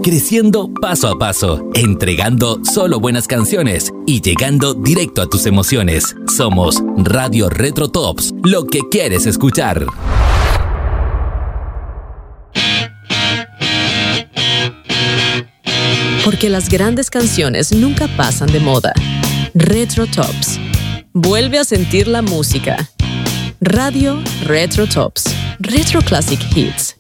creciendo paso a paso, entregando solo buenas canciones y llegando directo a tus emociones. Somos Radio Retro Tops, lo que quieres escuchar. Porque las grandes canciones nunca pasan de moda. Retro Tops. Vuelve a sentir la música. Radio Retro Tops. Retro Classic Hits.